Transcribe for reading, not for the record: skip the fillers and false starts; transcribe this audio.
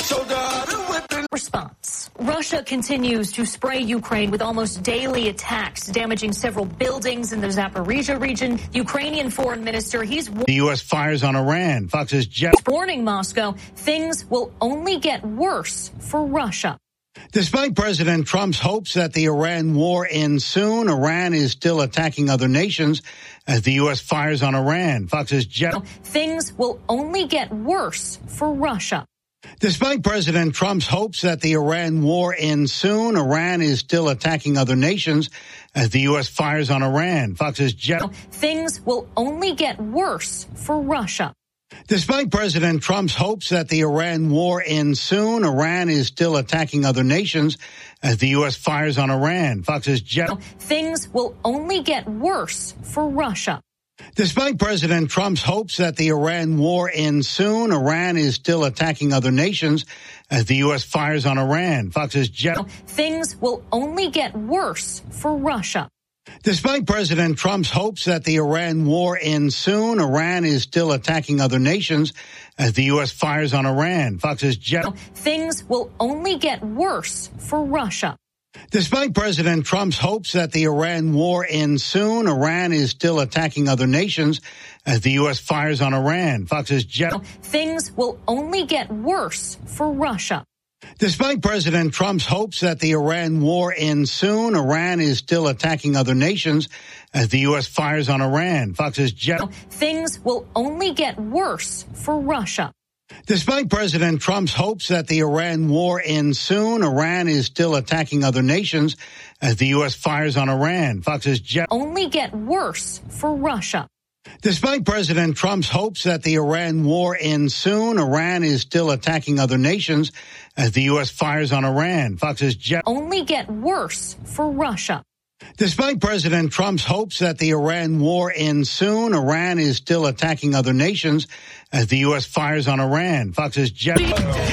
Response. Russia continues to spray Ukraine with almost daily attacks, damaging several buildings in the Zaporizhzhia region. Ukrainian foreign minister, The U.S. fires on Iran. Fox's Jeff warning Moscow things will only get worse for Russia. Despite President Trump's hopes that the Iran war ends soon, Iran is still attacking other nations as the U.S. fires on Iran. Fox's Jeff things will only get worse for Russia. Despite President Trump's hopes that the Iran war ends soon, Iran is still attacking other nations as the U.S. fires on Iran. Fox's Jeff things will only get worse for Russia. Despite President Trump's hopes that the Iran war ends soon, Iran is still attacking other nations as the U.S. fires on Iran. Fox's Jeff things will only get worse for Russia. Despite President Trump's hopes that the Iran war ends soon, Iran is still attacking other nations as the U.S. fires on Iran. Fox's Jeff things will only get worse for Russia. Despite President Trump's hopes that the Iran war ends soon, Iran is still attacking other nations as the U.S. fires on Iran. Fox's Jeff things will only get worse for Russia. Despite President Trump's hopes that the Iran war ends soon, Iran is still attacking other nations as the U.S. fires on Iran. Fox's Jeff things will only get worse for Russia. Despite President Trump's hopes that the Iran war ends soon, Iran is still attacking other nations as the U.S. fires on Iran. Fox's Jeff things will only get worse for Russia. Despite President Trump's hopes that the Iran war ends soon, Iran is still attacking other nations as the U.S. fires on Iran. Fox's Jeff only get worse for Russia. Despite President Trump's hopes that the Iran war ends soon, Iran is still attacking other nations as the U.S. fires on Iran. Fox's Jeff only get worse for Russia. Despite President Trump's hopes that the Iran war ends soon, Iran is still attacking other nations as the U.S. fires on Iran. Fox's Jeff